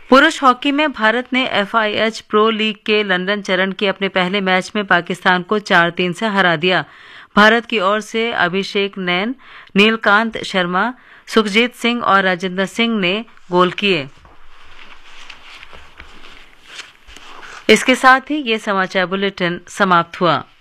पुरुष हॉकी में भारत ने FIH प्रो लीग के लंदन चरण के अपने पहले मैच में पाकिस्तान को 4-3 से हरा दिया। भारत की ओर से अभिषेक नैन, नीलकांत शर्मा, सुखजीत सिंह और राजेंद्र सिंह ने गोल किए। इसके साथ ही ये समाचार बुलेटिन समाप्त हुआ।